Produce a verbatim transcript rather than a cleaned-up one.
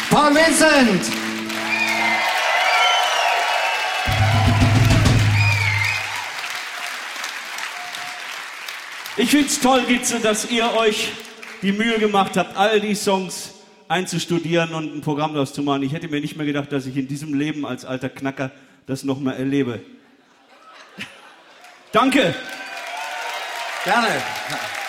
Paul Vincent! Ich find's toll, Gitze, dass ihr euch die Mühe gemacht habt, all die Songs einzustudieren und ein Programm daraus zu machen. Ich hätte mir nicht mehr gedacht, dass ich in diesem Leben als alter Knacker das noch mal erlebe. Danke! Gerne!